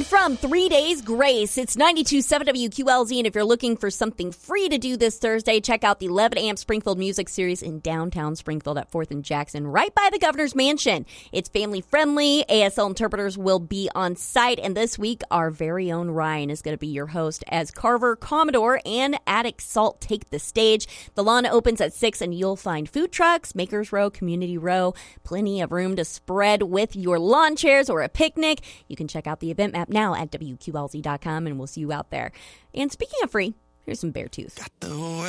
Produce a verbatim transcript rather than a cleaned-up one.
from Three Days Grace. It's ninety-two point seven W Q L Z, and if you're looking for something free to do this Thursday, check out the eleven a.m. Springfield Music Series in downtown Springfield at fourth and Jackson, right by the Governor's Mansion. It's family-friendly. A S L interpreters will be on site, and this week, our very own Ryan is going to be your host as Carver, Commodore, and Attic Salt take the stage. The lawn opens at six, and you'll find food trucks, Makers Row, Community Row, plenty of room to spread with your lawn chairs or a picnic. You can check out the event map now at W Q L Z dot com, and we'll see you out there. And speaking of free, here's some Beartooth.